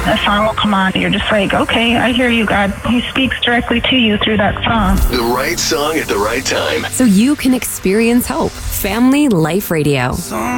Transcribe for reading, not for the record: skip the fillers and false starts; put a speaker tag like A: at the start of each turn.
A: a song will come on, you're just like, okay, I hear you, God. He speaks directly to you through that song.
B: The right song at the right time.
C: So you can experience hope. Family Life Radio.